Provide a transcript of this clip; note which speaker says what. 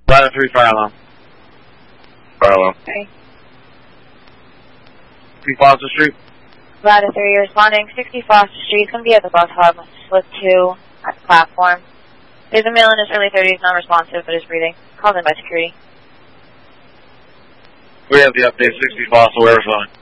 Speaker 1: Ladder 3, fire alarm.
Speaker 2: Fire alarm.
Speaker 3: Okay.
Speaker 1: 60 Foster Street.
Speaker 3: Ladder 3, you're responding. 60 Foster Street. It's going to be at the bus hub. Split 2 at the platform. There's a male in his early 30s, non-responsive, but is breathing. Called in by security.
Speaker 1: We have the update. 60 Foster, we're responding.